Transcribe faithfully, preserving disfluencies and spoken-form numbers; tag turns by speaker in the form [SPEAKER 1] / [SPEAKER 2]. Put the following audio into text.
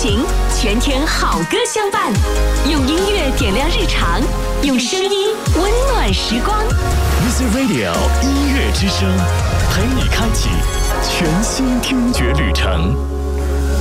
[SPEAKER 1] 情，全天好歌相伴，用音乐点亮日常，用声音温暖时光。
[SPEAKER 2] Music Radio 音乐之声，陪你开启全新听觉旅程。